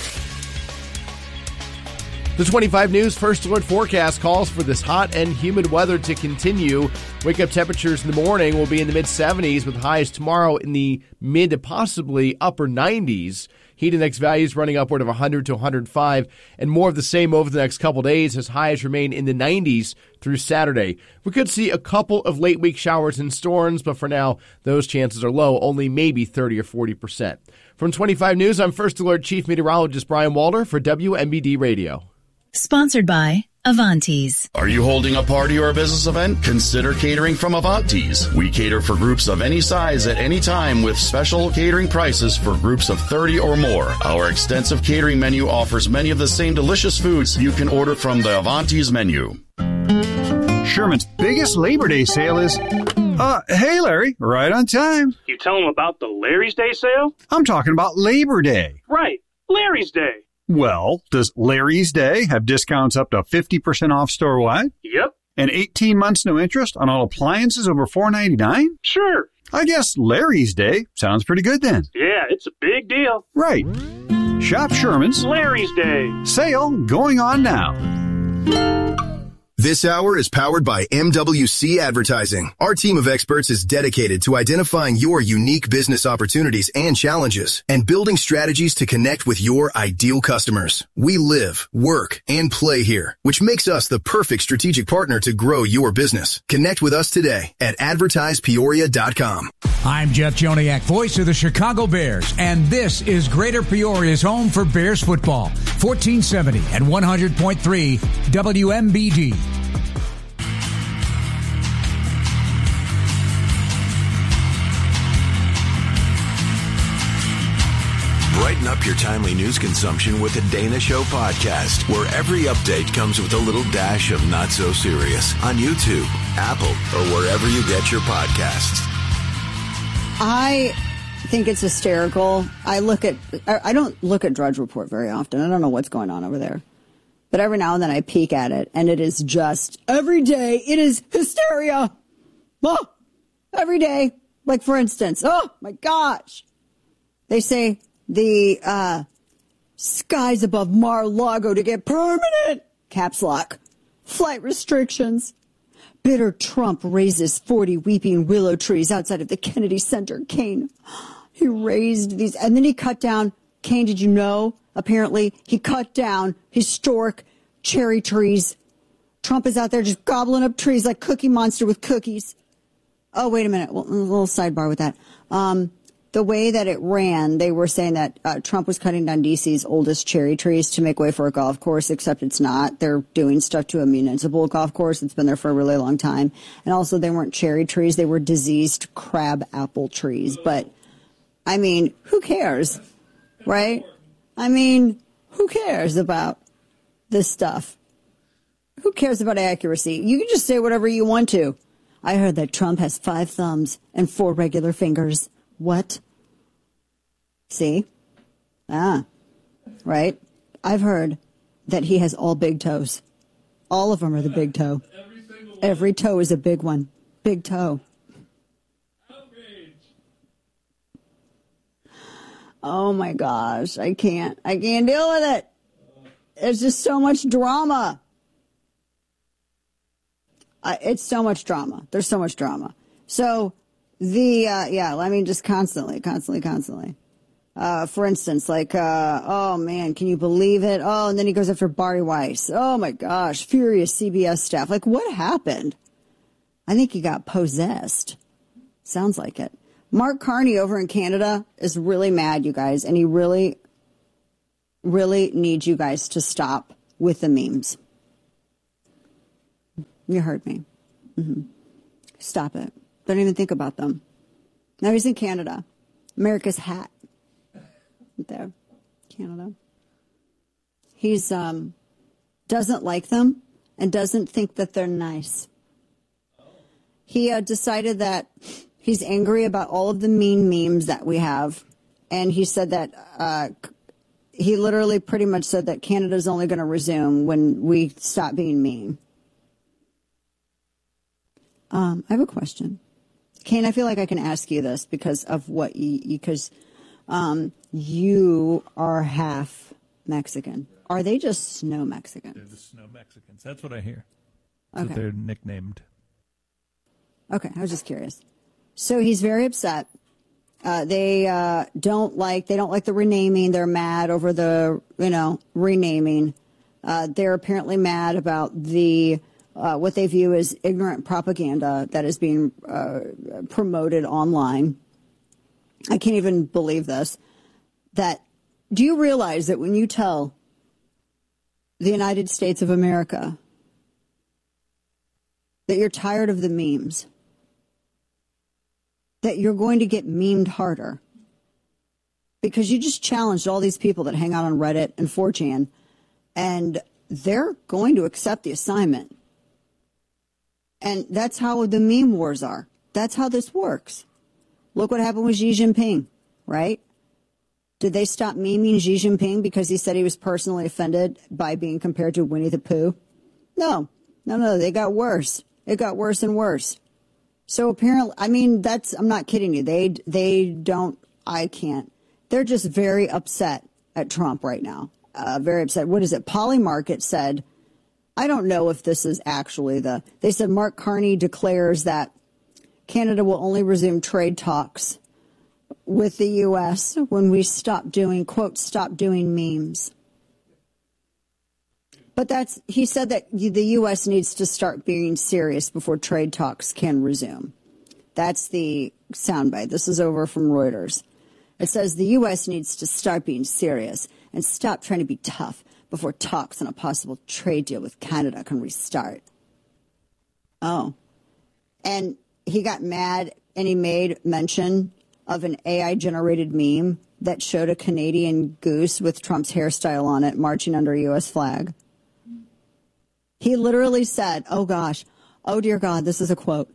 The 25 News First Alert forecast calls for this hot and humid weather to continue. Wake-up temperatures in the morning will be in the mid-70s with highs tomorrow in the mid to possibly upper 90s. Heat index values running upward of 100 to 105, and more of the same over the next couple days as highs remain in the 90s through Saturday. We could see a couple of late-week showers and storms, but for now, those chances are low, only maybe 30 or 40%. From 25 News, I'm First Alert Chief Meteorologist Brian Walter for WMBD Radio. Sponsored by Avantes. Are you holding a party or a business event? Consider catering from Avantes. We cater for groups of any size at any time with special catering prices for groups of 30 or more. Our extensive catering menu offers many of the same delicious foods you can order from the Avantes menu. Sherman's biggest Labor Day sale is... hey, Larry, right on time. You tell them about the Larry's Day sale? I'm talking about Labor Day. Right, Larry's Day. Well, does Larry's Day have discounts up to 50% off store-wide? Yep. And 18 months no interest on all appliances over $4.99? Sure. I guess Larry's Day sounds pretty good then. Yeah, it's a big deal. Right. Shop Sherman's Larry's Day sale going on now. This hour is powered by MWC Advertising. Our team of experts is dedicated to identifying your unique business opportunities and challenges and building strategies to connect with your ideal customers. We live, work, and play here, which makes us the perfect strategic partner to grow your business. Connect with us today at advertisepeoria.com. I'm Jeff Joniak, voice of the Chicago Bears, and this is Greater Peoria's home for Bears football. 1470 and 100.3 WMBD. Brighten up your timely news consumption with the Dana Show podcast, where every update comes with a little dash of not so serious on YouTube, Apple, or wherever you get your podcasts. I think it's hysterical. I don't look at Drudge Report very often. I don't know what's going on over there. But every now and then I peek at it, and it is just, every day, it is hysteria. Oh, every day. Like, for instance, oh, my gosh. They say the skies above Mar-a-Lago to get permanent. Caps lock. Flight restrictions. Bitter Trump raises 40 weeping willow trees outside of the Kennedy Center. Kane, he raised these, and then he cut down, Kane, did you know? Apparently, he cut down historic cherry trees. Trump is out there just gobbling up trees like Cookie Monster with cookies. Oh, wait a minute. Well, a little sidebar with that. The way that it ran, they were saying that Trump was cutting down D.C.'s oldest cherry trees to make way for a golf course, except it's not. They're doing stuff to a municipal golf course. It's been there for a really long time. And also, they weren't cherry trees. They were diseased crab apple trees. But, I mean, who cares, right? I mean, who cares about this stuff? Who cares about accuracy? You can just say whatever you want to. I heard that Trump has 5 thumbs and 4 regular fingers. What? See? Right? I've heard that he has all big toes. All of them are the big toe. Every toe is a big one. Big toe. Oh my gosh, I can't deal with it. There's just so much drama. It's so much drama. There's so much drama. So just constantly. For instance, oh man, can you believe it? Oh, and then he goes after Bari Weiss. Oh my gosh, furious CBS staff. Like, what happened? I think he got possessed. Sounds like it. Mark Carney over in Canada is really mad, you guys, and he really, really needs you guys to stop with the memes. You heard me. Stop it. Don't even think about them. Now he's in Canada. America's hat. Right there. Canada. He's doesn't like them and doesn't think that they're nice. He decided that he's angry about all of the mean memes that we have. And he said that he literally pretty much said that Canada's only going to resume when we stop being mean. I have a question. Kane, I feel like I can ask you this because of what because you are half Mexican. Are they just snow Mexicans? They're the snow Mexicans. That's what I hear. Okay. That's what they're nicknamed. Okay, I was just curious. So he's very upset. They don't like the renaming. They're mad over the renaming. They're apparently mad about the what they view as ignorant propaganda that is being promoted online. I can't even believe this. Do you realize that when you tell the United States of America that you're tired of the memes, that you're going to get memed harder? Because you just challenged all these people that hang out on Reddit and 4chan, and they're going to accept the assignment. And that's how the meme wars are. That's how this works. Look what happened with Xi Jinping, right? Did they stop memeing Xi Jinping because he said he was personally offended by being compared to Winnie the Pooh? No, they got worse. It got worse and worse. So apparently, I'm not kidding you. I can't. They're just very upset at Trump right now. Very upset. What is it? Polymarket said, I don't know if this is actually they said Mark Carney declares that Canada will only resume trade talks with the U.S. when we stop doing memes. But he said that the U.S. needs to start being serious before trade talks can resume. That's the soundbite. This is over from Reuters. It says the U.S. needs to start being serious and stop trying to be tough before talks on a possible trade deal with Canada can restart. Oh. And he got mad and he made mention of an AI-generated meme that showed a Canadian goose with Trump's hairstyle on it marching under a U.S. flag. He literally said, oh gosh, oh dear God, this is a quote.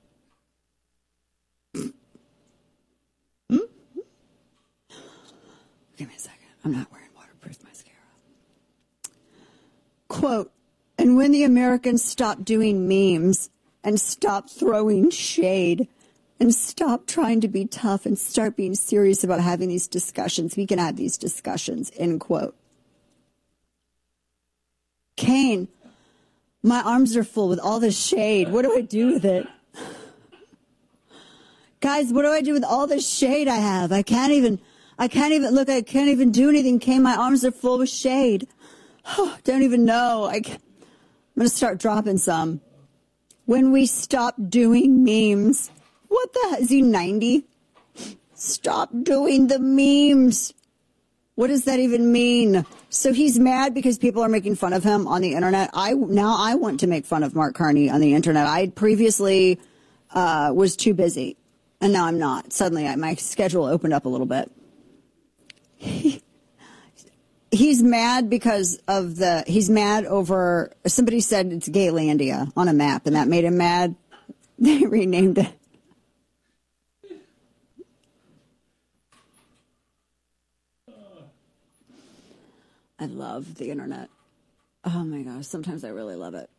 Give me a second. I'm not wearing waterproof mascara. Quote, and when the Americans stop doing memes and stop throwing shade and stop trying to be tough and start being serious about having these discussions, we can have these discussions, end quote. Kane, my arms are full with all this shade. What do I do with it? Guys, what do I do with all this shade I have? I can't even do anything, Kane. My arms are full with shade. Oh, don't even know. I'm going to start dropping some. When we stop doing memes. What the hell? Is he 90? Stop doing the memes. What does that even mean? So he's mad because people are making fun of him on the internet. I want to make fun of Mark Carney on the internet. I previously was too busy, and now I'm not. Suddenly, my schedule opened up a little bit. He he's mad because of he's mad over, somebody said it's Gaylandia on a map, and that made him mad. They renamed it. I love the internet. Oh my gosh, sometimes I really love it.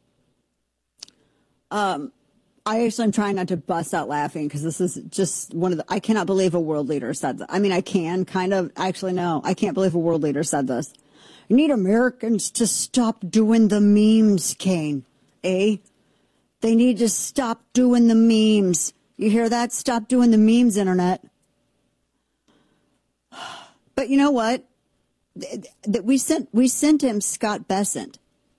I'm trying not to bust out laughing because this is just one of I cannot believe a world leader said that. I mean, I can kind of, actually, no, I can't believe a world leader said this. You need Americans to stop doing the memes, Kane. Eh? They need to stop doing the memes. You hear that? Stop doing the memes, internet. But you know what? We sent him Scott Bessent.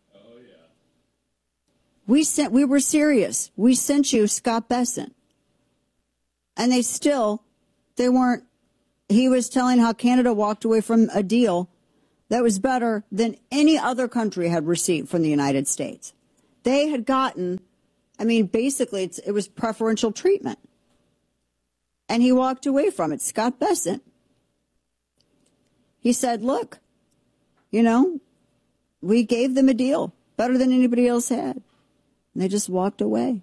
We were serious. We sent you Scott Bessent. And they weren't, he was telling how Canada walked away from a deal that was better than any other country had received from the United States. They had gotten, I mean, basically it was preferential treatment. And he walked away from it. Scott Bessent. He said, look, we gave them a deal better than anybody else had. And they just walked away.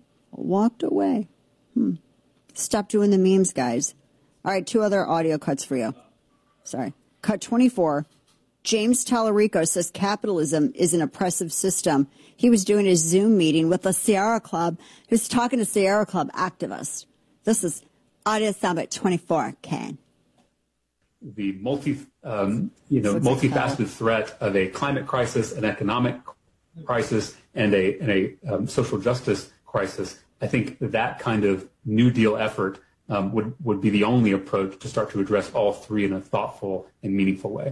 Stop doing the memes, guys. All right, 2 other audio cuts for you. Sorry. Cut 24. James Tallarico says capitalism is an oppressive system. He was doing a Zoom meeting with the Sierra Club. He was talking to Sierra Club activists. This is audio soundbite 24, Ken. The multifaceted threat of a climate crisis, an economic crisis, and a social justice crisis. I think that kind of New Deal effort would be the only approach to start to address all 3 in a thoughtful and meaningful way.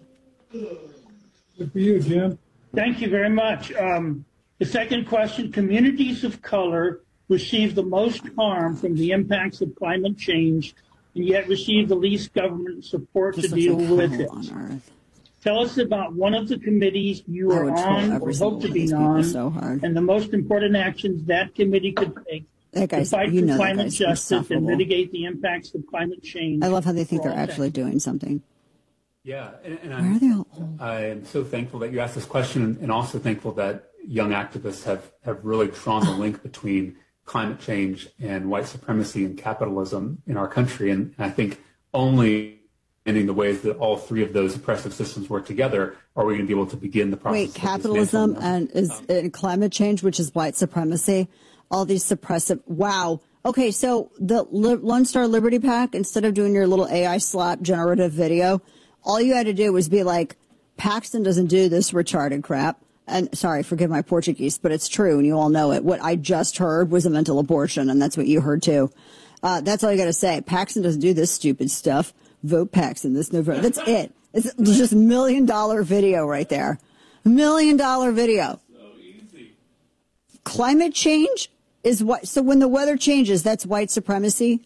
Good for you, Jim. Thank you very much. The second question, communities of color receive the most harm from the impacts of climate change and yet receive the least government support to deal with it. Tell us about one of the committees you are on or hope to be on, and the most important actions that committee could take to fight for climate justice and mitigate the impacts of climate change. I love how they think they're actually doing something. Yeah, and I am so thankful that you asked this question, and also thankful that young activists have really drawn the link between climate change and white supremacy and capitalism in our country. And I think only in the ways that all 3 of those oppressive systems work together are we going to be able to begin the process. Wait, capitalism and climate change, which is white supremacy, all these suppressive. Wow. Okay, so the Lone Star Liberty PAC, instead of doing your little AI slap generative video, all you had to do was be like, Paxton doesn't do this retarded crap. And sorry, forgive my Portuguese, but it's true, and you all know it. What I just heard was a mental abortion, and that's what you heard too. That's all you got to say. Paxton doesn't do this stupid stuff. Vote Paxton this November. That's it. It's just $1 million video right there. $1 million video. So easy. Climate change is what? So when the weather changes, that's white supremacy.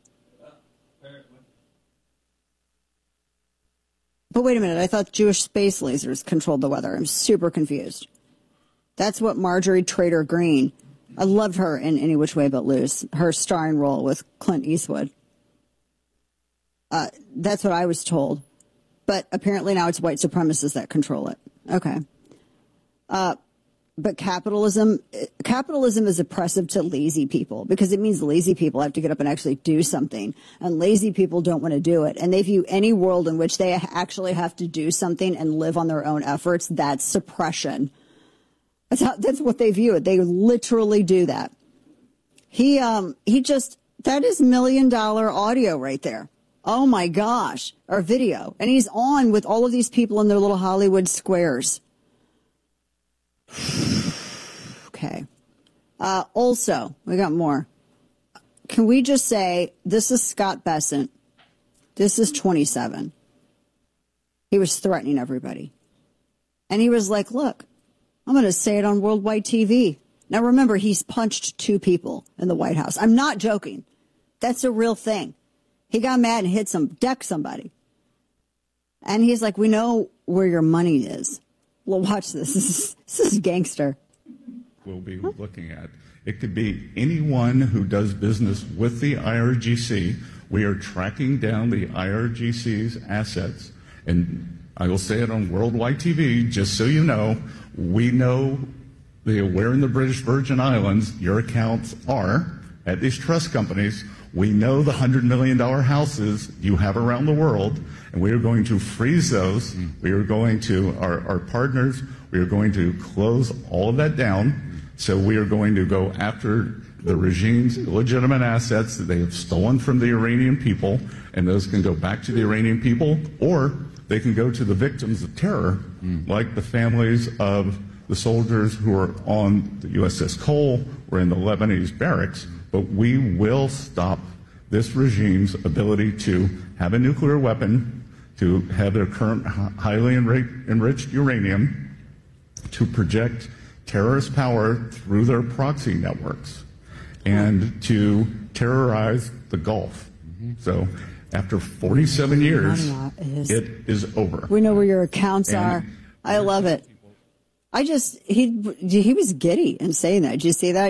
But wait a minute, I thought Jewish space lasers controlled the weather. I'm super confused. That's what Marjorie Trader Green, I loved her in Any Which Way But Loose, her starring role with Clint Eastwood. That's what I was told. But apparently now it's white supremacists that control it. Okay. But capitalism is oppressive to lazy people because it means lazy people have to get up and actually do something. And lazy people don't want to do it. And they view any world in which they actually have to do something and live on their own efforts, that's suppression. That's what they view it. They literally do that. That is $1 million audio right there. Oh my gosh. Or video. And he's on with all of these people in their little Hollywood squares. Okay. Also, we got more. Can we just say, this is Scott Bessent. This is 27. He was threatening everybody. And he was like, look, I'm going to say it on worldwide TV. Now, remember, he's punched 2 people in the White House. I'm not joking. That's a real thing. He got mad and decked somebody. And he's like, we know where your money is. Well, watch this. This is gangster. We'll be looking at. It could be anyone who does business with the IRGC. We are tracking down the IRGC's assets, and I will say it on worldwide TV, just so you know, we know where in the British Virgin Islands your accounts are at these trust companies. We know the $100 million houses you have around the world, and we are going to freeze those. We are going to, our partners, we are going to close all of that down. So we are going to go after the regime's illegitimate assets that they have stolen from the Iranian people, and those can go back to the Iranian people, or they can go to the victims of terror, like the families of the soldiers who are on the USS Cole or in the Lebanese barracks. But we will stop this regime's ability to have a nuclear weapon, to have their current highly enriched uranium, to project terrorist power through their proxy networks, and to terrorize the Gulf. So after 47 years, it is over. We know where your accounts are. I love it. He was giddy in saying that. Did you see that?